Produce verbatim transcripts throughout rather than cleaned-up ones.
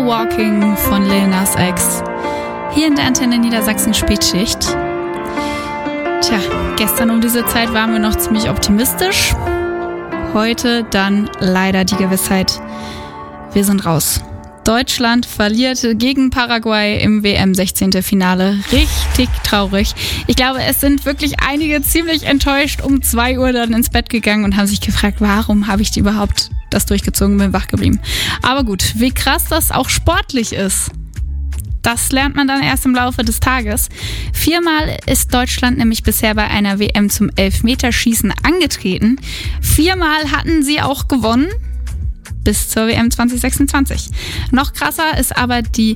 Walking von Lil Nas X. Hier in der Antenne Niedersachsen Spätschicht. Tja, gestern um diese Zeit waren wir noch ziemlich optimistisch. Heute dann leider die Gewissheit, wir sind raus. Deutschland verliert gegen Paraguay im W M sechzehnten Finale. Richtig traurig. Ich glaube, es sind wirklich einige ziemlich enttäuscht um zwei Uhr dann ins Bett gegangen und haben sich gefragt, warum habe ich die überhaupt das durchgezogen, bin wach geblieben. Aber gut, wie krass das auch sportlich ist, das lernt man dann erst im Laufe des Tages. Viermal ist Deutschland nämlich bisher bei einer W M zum Elfmeterschießen angetreten. Viermal hatten sie auch gewonnen. Bis zur W M zwanzig sechsundzwanzig. Noch krasser ist aber die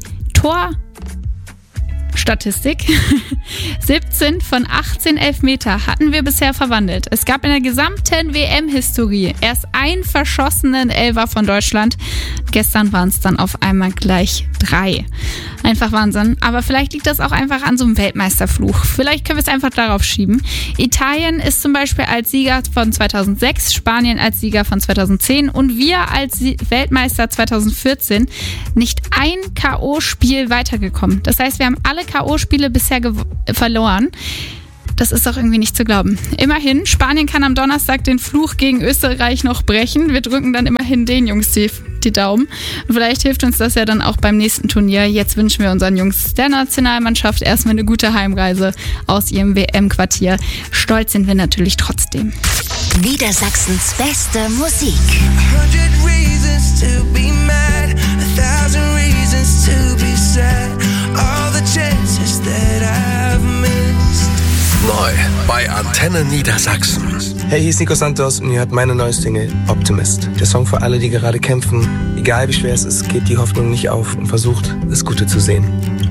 Torstatistik. siebzehn von achtzehn Elfmeter hatten wir bisher verwandelt. Es gab in der gesamten W M-Historie erst einen verschossenen Elfer von Deutschland. Gestern waren es dann auf einmal gleich drei. Einfach Wahnsinn. Aber vielleicht liegt das auch einfach an so einem Weltmeisterfluch. Vielleicht können wir es einfach darauf schieben. Italien ist zum Beispiel als Sieger von zweitausendsechs, Spanien als Sieger von zweitausendzehn und wir als Weltmeister zweitausendvierzehn nicht ein K O-Spiel weitergekommen. Das heißt, wir haben alle K O-Spiele bisher gew- verloren. Das ist doch irgendwie nicht zu glauben. Immerhin, Spanien kann am Donnerstag den Fluch gegen Österreich noch brechen. Wir drücken dann immerhin den Jungs die, die Daumen. Und vielleicht hilft uns das ja dann auch beim nächsten Turnier. Jetzt wünschen wir unseren Jungs der Nationalmannschaft erstmal eine gute Heimreise aus ihrem W M-Quartier. Stolz sind wir natürlich trotzdem. Niedersachsens beste Musik. Neu bei Antenne Niedersachsen. Hey, hier ist Nico Santos und ihr hört meine neue Single Optimist. Der Song für alle, die gerade kämpfen. Egal wie schwer es ist, geht die Hoffnung nicht auf und versucht, das Gute zu sehen.